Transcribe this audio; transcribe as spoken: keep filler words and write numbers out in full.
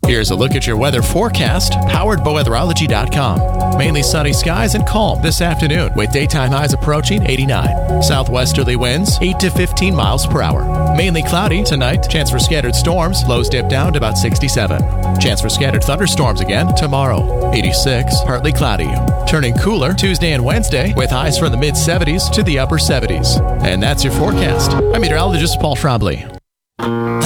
Here's a look at your weather forecast, powered by weatherology dot com. Mainly sunny skies and calm this afternoon, with daytime highs approaching eighty-nine. Southwesterly winds eight to fifteen miles per hour. Mainly cloudy tonight. Chance for scattered storms. Lows dip down to about sixty-seven. Chance for scattered thunderstorms again tomorrow. eighty-six, partly cloudy. Turning cooler Tuesday and Wednesday, with highs from the mid seventies to the upper seventies. And that's your forecast. I'm meteorologist Paul Trombley.